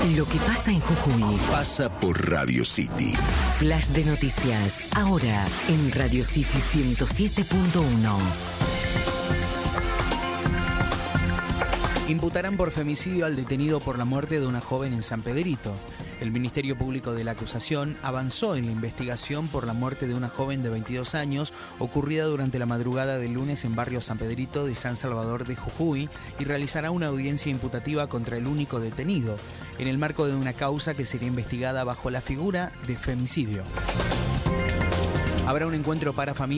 Lo que pasa en Jujuy pasa por Radio City. Flash de noticias, ahora en Radio City 107.1. Imputarán por femicidio al detenido por la muerte de una joven en San Pedrito. El Ministerio Público de la Acusación avanzó en la investigación por la muerte de una joven de 22 años ocurrida durante la madrugada del lunes en barrio San Pedrito de San Salvador de Jujuy y realizará una audiencia imputativa contra el único detenido, en el marco de una causa que sería investigada bajo la figura de femicidio. Habrá un encuentro para familias